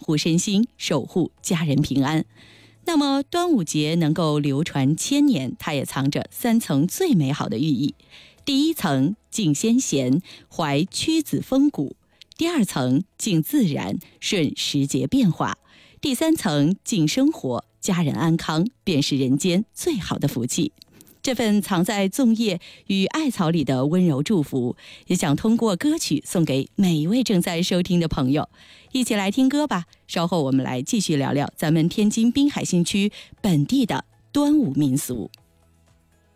护身心，守护家人平安。那么端午节能够流传千年，它也藏着3层最美好的寓意。第一层，敬先贤，怀屈子风骨；第二层，敬自然，顺时节变化；第三层，敬生活，家人安康，便是人间最好的福气。这份藏在粽叶与艾草里的温柔祝福，也想通过歌曲送给每一位正在收听的朋友。一起来听歌吧，稍后我们来继续聊聊咱们天津滨海新区本地的端午民俗。